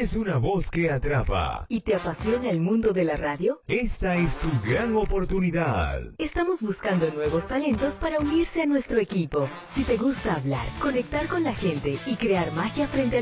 ¿Tienes una voz que atrapa? ¿Y te apasiona el mundo de la radio? Esta es tu gran oportunidad. Estamos buscando nuevos talentos para unirse a nuestro equipo. Si te gusta hablar, conectar con la gente y crear magia frente al